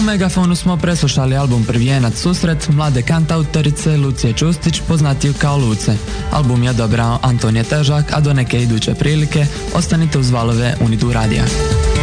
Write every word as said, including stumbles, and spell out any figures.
Megafonu smo preslušali album Prvijenac susret mlade kantautorice Lucije Čustić, poznatiju kao Luce. Album je odabrao Antonije Težak, a do neke iduće prilike ostanite uz valove Unidu radija.